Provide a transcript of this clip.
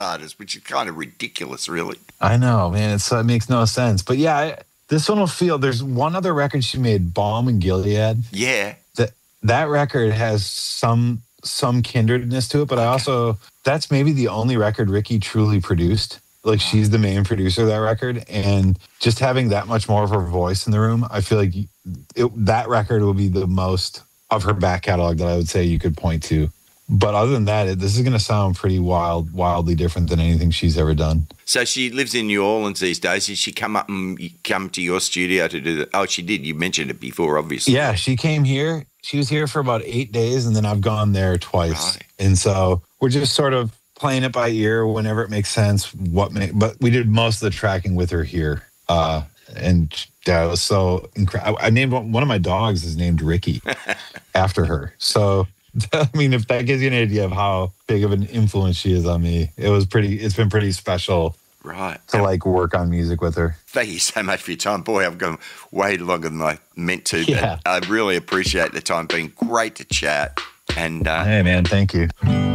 artist, which is kind of ridiculous, really. I know, man. It makes no sense. But yeah, this one will feel. There's one other record she made, Balm and Gilead. Yeah. That record has some kindredness to it, but that's maybe the only record Ricky truly produced. Like, she's the main producer of that record, and just having that much more of her voice in the room, I feel like that record will be the most of her back catalog that I would say you could point to. But other than that, this is going to sound pretty wildly different than anything she's ever done. So she lives in New Orleans these days. Did she come up and come to your studio to do that? Oh, she did. You mentioned it before, obviously. Yeah, she came here. She was here for about 8 days, and then I've gone there twice. Right. And so we're just sort of playing it by ear whenever it makes sense. But we did most of the tracking with her here. And that was so incredible. I named one of my dogs is named Ricky after her. So, I mean, if that gives you an idea of how big of an influence she is on me, it's been pretty special. Right. To like work on music with her. Thank you so much for your time. Boy, I've gone way longer than I meant to. Yeah. But I really appreciate the time. Been great to chat. And hey, man, thank you.